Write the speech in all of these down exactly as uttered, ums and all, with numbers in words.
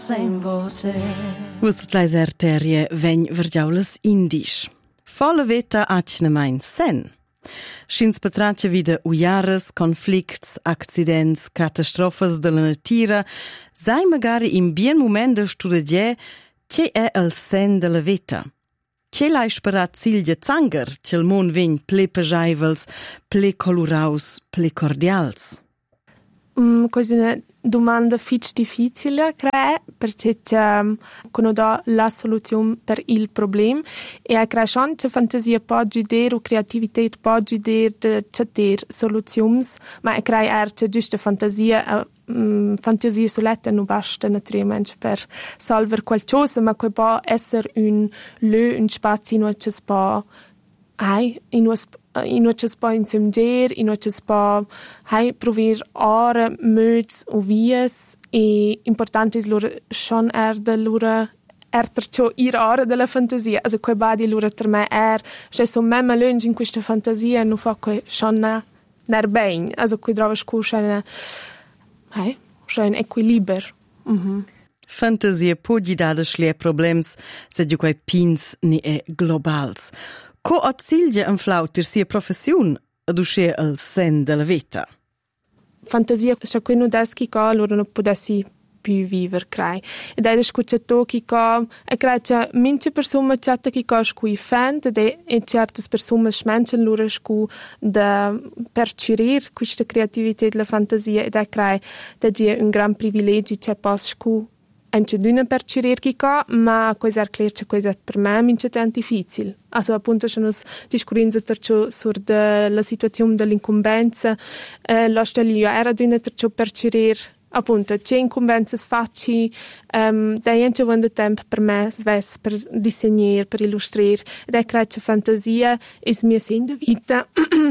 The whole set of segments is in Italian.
Sem você. Usat leis arterie vegn vergiaulas indisch. Volle veta acne mein sen. Schins betrace vida ujares, conflicts, accidents, catastrofes de la natura, sai magari in bien moment de studiare ce è il sen de la veta. Ce l'hai sperat Silvia Zanger, ce il mon vegn ple pejaivels, ple coluraus, ple cordials? Mm, questa è una domanda fitch difficile, credo, perché um, conosco la soluzione per il problema e credo schon che fantasia può giudere o creatività può giudere di cercare soluzioni, ma credo che giusta fantasia um, fantasia soletta non basta naturalmente per risolvere qualcosa, ma che può essere un lieu, un spazio in cui si può hai in cui in cui si può insiemgere, in cui si può hai provare ore, mods o vies e importante è loro schon er de loro erterciò ir ore della fantasia, also quei badi loro per me er c'è so memma lunge in questa fantasia non fa quei schon na ner ben, also quei trova scusa una hai c'è un equilibrio. Mhm. Fantasia può dare schlie problems se di quei pins ni è globals. Co atsilge un flauter sia profession ad uscire al sen della vita? Fantasia, se qui non deschi ca, loro non potessi più vivere, crai. Ed è scucciato chi ca, e crai che mince persone chatta chi ca scui fan, ed è certe persone smenchen loro scu da percerir questa creatività della fantasia, ed è crai, ed è un gran privilegio che posso scu Ence d'una per cirurgica, ma questo è chiaro che questo per me è difficile. Also appunto c'è una discorrenza sulla situazione dell'incombenza, eh, lo stelio era d'una per cirurgia, appunto c'è incombenza facci, um, da niente quando tempo per me sves per disegnare, per illustrare, ed è creare fantasia è mia sen de vita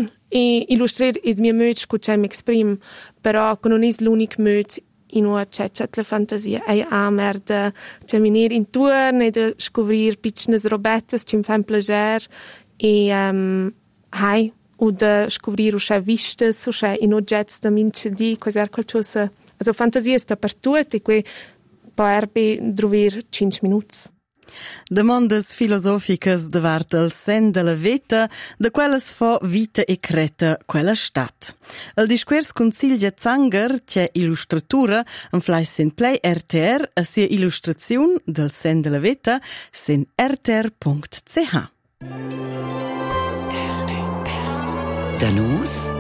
e illustrare è mia modo che mi esprimo, però non è l'unico modo in cui c'è la fantasia e amer de camminare intorno e de scoprire piccole robette che mi fanno piacere e um, hai o de scoprire o c'è viste o c'è in oggetti da mince di qualcosa qualcosa also fantasia sta per tutti e qui può erbe trovare cinque minuti. Demandas filosoficas davart el sen della veta, de quelles fa vita e creta quella stat. El disquers con Silvia Zanger, c'è illustratura, en flai sen play R T R, a sia illustrazione del sen della veta, sen r t r punct c h. Danus